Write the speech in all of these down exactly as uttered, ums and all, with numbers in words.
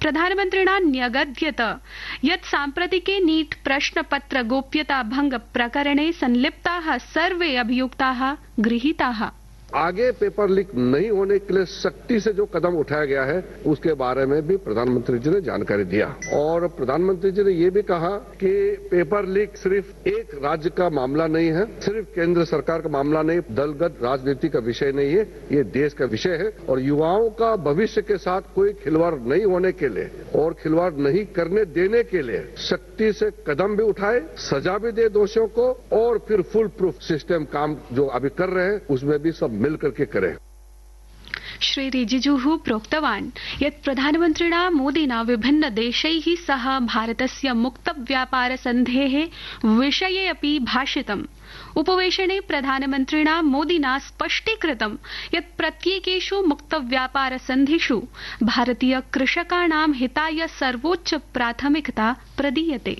प्रधानमन्त्रिणा न्यगद्यत यत् साम्प्रतिके नीट प्रश्नपत्र गोप्यता भंग प्रकरणे संलिप्ताः सर्वे अभियुक्ताः गृहीताः। आगे पेपर लीक नहीं होने के लिए सख्ती से जो कदम उठाया गया है उसके बारे में भी प्रधानमंत्री जी ने जानकारी दिया और प्रधानमंत्री जी ने ये भी कहा कि पेपर लीक सिर्फ एक राज्य का मामला नहीं है, सिर्फ केंद्र सरकार का मामला नहीं, दलगत राजनीति का विषय नहीं है, ये देश का विषय है और युवाओं का भविष्य के साथ कोई खिलवाड़ नहीं होने के लिए और खिलवाड़ नहीं करने देने के लिए सख्ती से कदम भी उठाए, सजा भी दे दोषियों को और फिर फुल प्रूफ सिस्टम काम जो अभी कर रहे हैं उसमें भी सब मिल करके करें। श्री रिजिजुः प्रोक्तवान् यत् प्रधानमन्त्रिणा मोदिना विभिन्न देशैः सह भारतस्य मुक्त व्यापार सन्धेः विषये अपि भाषितम्। उपवेशने प्रधानमन्त्रिणा मोदिना स्पष्टीकृतं यत् प्रत्येकेषु मुक्त व्यापार सन्धिषु भारतीय कृषकाणां हिताय सर्वोच्च प्राथमिकता प्रदीयते।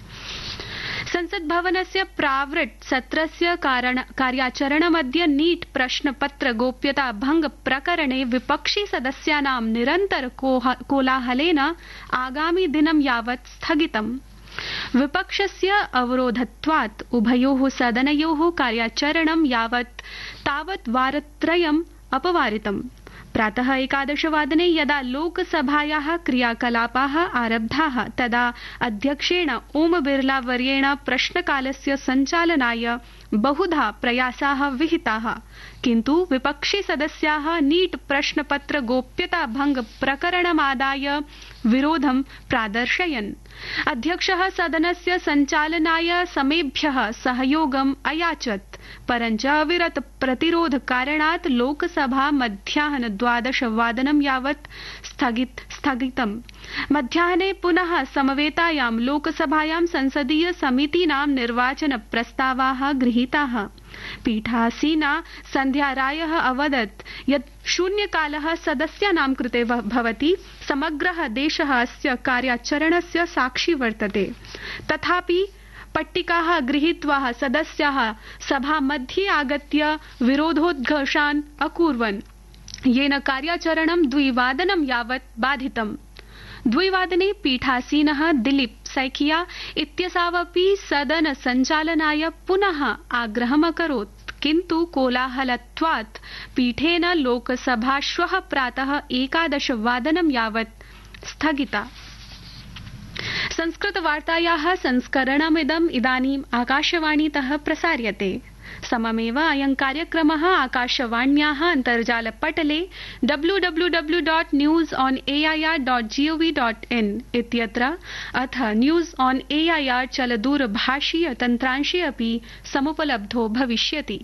संसद भवनस्य प्रावृट् सत्रस्य कार्याचरणमद्य नीट प्रश्नपत्र गोप्यता भंग प्रकरणे विपक्षि सदस्यानां निरन्तर कोलाहलेन आगामि दिनं यावत् स्थगितम्। विपक्षस्य अवरोधत्वात् उभयोः सदनयोः कार्याचरणं यावत् तावत् वारत्रयम् अपवारितम्। प्रातः एकादशवादने यदा लोकसभायाः क्रियाकलापाः आरब्धाः तदा अध्यक्षेण ओम बिरला वर्येण प्रश्नकालस्य सञ्चालनाय बहुधा प्रयासाः विहिताः, किन्तु विपक्षि सदस्याः नीट प्रश्नपत्र गोप्यता भंग प्रकरणमादाय विरोधं प्रादर्शयन्। अध्यक्षः सदनस्य सञ्चालनाय समेभ्यः सहयोगम् अयाचत्, परञ्च अविरत प्रतिरोध कारणात् लोकसभा मध्याह्न द्वादश वादनं यावत् स्थगित स्थगितम्। मध्याह्ने पुनः समवेतायां लोकसभायां संसदीय समितीनां निर्वाचन प्रस्तावाः गृहीताः। पीठासीना सन्ध्या रायः अवदत् यत् शून्यकालः सदस्यानां कृते भवति, समग्रः देशः अस्य कार्याचरणस्य साक्षी वर्तते। तथापि पट्टिकाः गृहीत्वा सदस्याः सभामध्ये आगत्य विरोधोद्घोषान् अकुर्वन्, येन कार्याचरणं द्विवादनं यावत् बाधितम्। द्विवादने पीठासीनः दिलीप सैकिया इत्यसावपि सदन सञ्चालनाय पुनः आग्रहम् अकरोत्, किन्तु कोलाहलत्वात् पीठेन लोकसभा श्वः प्रातः एकादश वादनं यावत् स्थगिता। संस्कृतवार्तायाः संस्करणमिदम् इदानीम् आकाशवाणीतः प्रसार्यते। सममेव अयं कार्यक्रमः आकाशवाण्याः अन्तर्जालपटले W W W dot news on AIR dot gov dot in इत्यत्र अथ न्यूज ऑन एआईआर चलदूरभाषीय तन्त्रांशे अपि समुपलब्धो भविष्यति।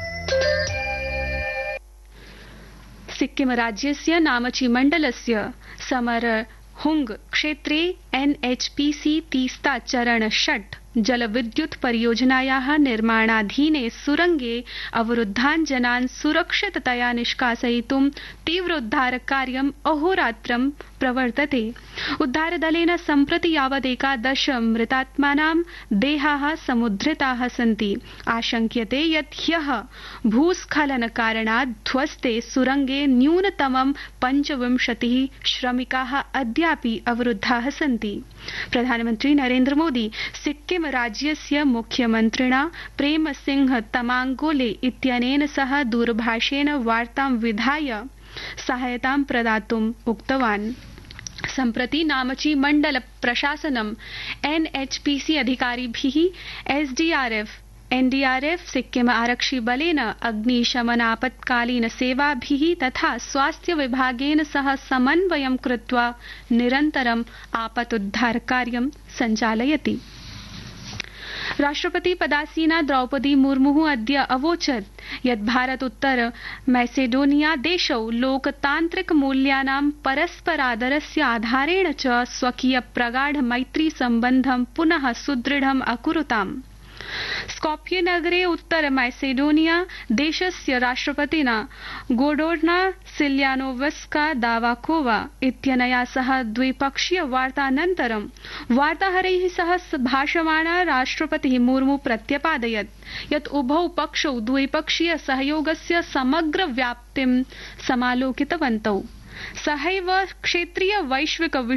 सिक्किम राज्यस्य नामची मण्डलस्य समरहुंग क्षेत्रे एनएचपीसी तीस्ता चरण षट् जलविद्युत परियोजनायाः निर्माणाधीने सुरंगे अवरुद्धान् जनान् सुरक्षिततया निष्कासयितुं तीव्रोद्धारकार्यम् अहोरात्रं प्रवर्तते। उद्धारदलेन सम्प्रति यावत् एकादश मृतात्मानां देहाः समुद्धृताः सन्ति। आशंक्यते यत् ह्यः भूस्खलनकारणात् ध्वस्ते सुरंगे न्यूनतमं पञ्चविंशतिः श्रमिकाः अद्यापि अवरुद्धाः सन्ति। प्रधानमन्त्री नरेन्द्र मोदी सिक्किम राज्यस्य मुख्यमन्त्रिणा प्रेम सिंह तमांगोले इत्यनेन सह दूरभाषेण वार्तां विधाय सहायतां प्रदातुम् उक्तवान्। सम्प्रति नामची मण्डल प्रशासनम् एनएचपीसी अधिकारिभिः एसडीआरएफ एनडीआरएफ सिक्किम आरक्षि बलेन अग्निशमनापत्कालीन सेवाभिः तथा स्वास्थ्य विभागेन सह समन्वयं कृत्वा निरन्तरम् आपतोद्धारकार्यं सञ्चालयति। राष्ट्रपति पदासीना द्रौपदी मुर्मुः अद्य अवोचत् यत् भारत उत्तर मैसेडोनिया देशौ लोकतान्त्रिक मूल्यानां परस्परादरस्य आधारेण च स्वकीय प्रगाढ मैत्री सम्बन्धं पुनः सुदृढम् अकुरुताम्। स्कॉप्ये नगरे उत्तर मैसेडोनिया देशस्य राष्ट्रपतिना गोडोर्ना सिल्यानोवस्का दावाकोवा इत्यनया सह द्विपक्षीय वार्तानन्तरं वार्ताहरैः सह भाषमाणा राष्ट्रपतिः मुर्मु प्रत्यपादयत् यत् उभौ पक्षौ द्विपक्षीय सहयोगस्य समग्र व्याप्तिं समालोकितवन्तौ। सहैव क्षेत्रीय वैश्विक